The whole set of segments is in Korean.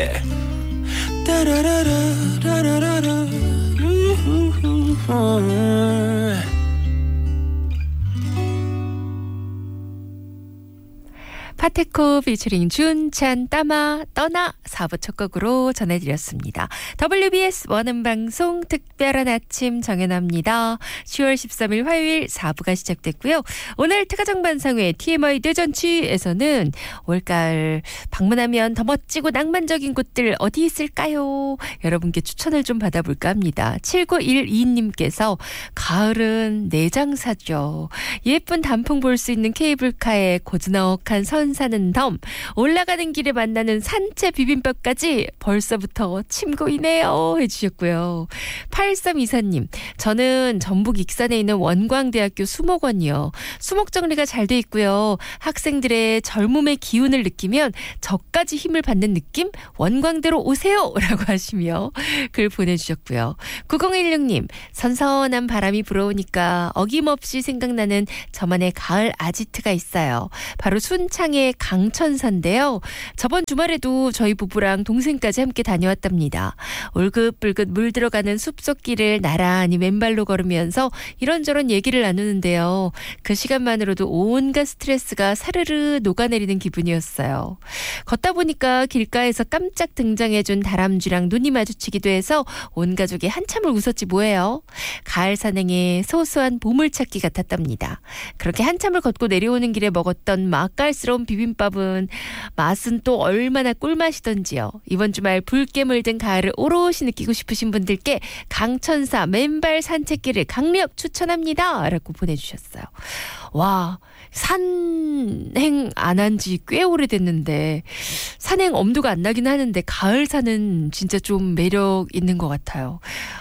yeah. 따라라라라라라. 파테코 피처링 준찬 따마 떠나 4부 첫 곡으로 전해드렸습니다. WBS 원음방송 특별한 아침 정연아입니다. 10월 13일 화요일 4부가 시작됐고요. 오늘 특가정반상회 TMI 대잔치에서는 올가을 방문하면 더 멋지고 낭만적인 곳들 어디 있을까요? 여러분께 추천을 좀 받아볼까 합니다. 7912님께서 가을은 내장사죠. 예쁜 단풍 볼 수 있는 케이블카에 고즈넉한 선 사는 덤, 올라가는 길에 만나는 산채 비빔밥까지 벌써부터 침 고이네요 해주셨고요. 8324님, 저는 전북 익산에 있는 원광대학교 수목원이요. 수목 정리가 잘 돼 있고요. 학생들의 젊음의 기운을 느끼면 저까지 힘을 받는 느낌? 원광대로 오세요 라고 하시며 글 보내주셨고요. 9016님, 선선한 바람이 불어오니까 어김없이 생각나는 저만의 가을 아지트가 있어요. 바로 순창의 강천사인데요. 저번 주말에도 저희 부부랑 동생까지 함께 다녀왔답니다. 울긋불긋 물 들어가는 숲속길을 나란히 맨발로 걸으면서 이런저런 얘기를 나누는데요. 그 시간만으로도 온갖 스트레스가 사르르 녹아내리는 기분이었어요. 걷다 보니까 길가에서 깜짝 등장해준 다람쥐랑 눈이 마주치기도 해서 온 가족이 한참을 웃었지 뭐예요. 가을 산행에 소소한 보물찾기 같았답니다. 그렇게 한참을 걷고 내려오는 길에 먹었던 맛깔스러운 비빔밥은 맛은 또 얼마나 꿀맛이던지요. 이번 주말 붉게 물든 가을을 오롯이 느끼고 싶으신 분들께 강천사 맨발 산책길을 강력 추천합니다 라고 보내주셨어요. 와, 산행 안 한 지 꽤 오래됐는데 산행 엄두가 안 나긴 하는데 가을 산은 진짜 좀 매력 있는 것 같아요.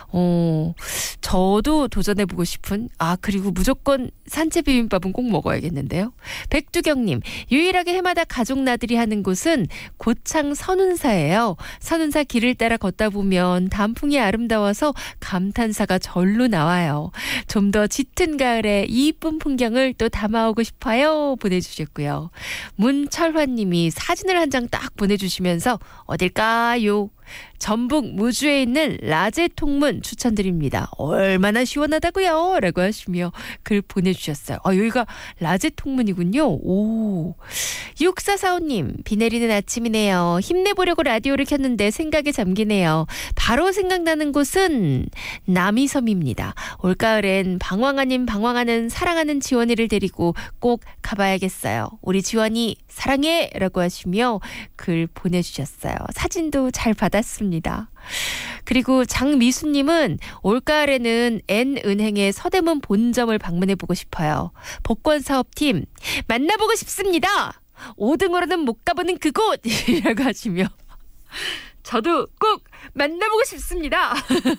저도 도전해보고 싶은, 그리고 무조건 산채 비빔밥은 꼭 먹어야겠는데요. 백두경님, 유일하게 해마다 가족 나들이 하는 곳은 고창 선운사예요. 선운사 길을 따라 걷다 보면 단풍이 아름다워서 감탄사가 절로 나와요. 좀 더 짙은 가을에 이쁜 풍경을 또 담아오고 싶어요 보내주셨고요. 문철환님이 사진을 한 장 딱 보내주시면서 어딜까요? 전북 무주에 있는 라제 통문 추천드립니다. 얼마나 시원하다고요? 라고 하시며 글 보내주셨어요. 여기가 라제 통문이군요. 오. 6445님, 비 내리는 아침이네요. 힘내보려고 라디오를 켰는데 생각에 잠기네요. 바로 생각나는 곳은 남이섬입니다. 올가을엔 방황 아닌 방황하는 사랑하는 지원이를 데리고 꼭 가봐야겠어요. 우리 지원이 사랑해! 라고 하시며 글 보내주셨어요. 사진도 잘 받았습니다. 그리고 장미수님은 올가을에는 N은행의 서대문 본점을 방문해보고 싶어요. 복권사업팀 만나보고 싶습니다. 5등으로는 못 가보는 그곳이라고 하시며 저도 꼭 만나보고 싶습니다.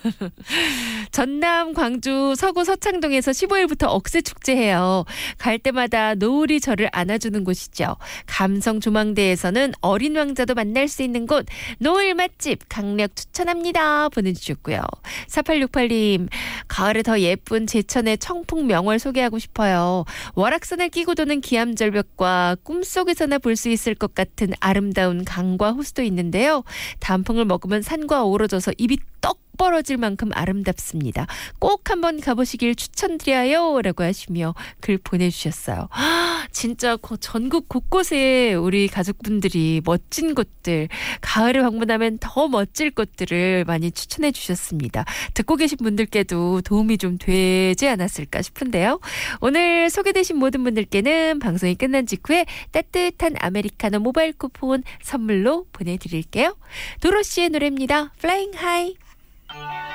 전남, 광주, 서구, 서창동에서 15일부터 억새축제해요. 갈 때마다 노을이 저를 안아주는 곳이죠. 감성조망대에서는 어린 왕자도 만날 수 있는 곳 노을 맛집 강력 추천합니다 보내주셨고요. 4868님, 가을에 더 예쁜 제천의 청풍명월 소개하고 싶어요. 월악산을 끼고 도는 기암절벽과 꿈속에서나 볼 수 있을 것 같은 아름다운 강과 호수도 있는데요. 단풍을 먹으면 산과 어우러져서 입이 떡 벌어질 만큼 아름답습니다. 꼭 한번 가보시길 추천드려요 라고 하시며 글 보내주셨어요. 진짜 전국 곳곳에 우리 가족분들이 멋진 곳들, 가을에 방문하면 더 멋질 곳들을 많이 추천해 주셨습니다. 듣고 계신 분들께도 도움이 좀 되지 않았을까 싶은데요. 오늘 소개되신 모든 분들께는 방송이 끝난 직후에 따뜻한 아메리카노 모바일 쿠폰 선물로 보내드릴게요. 도로시의 노래입니다. Flying High.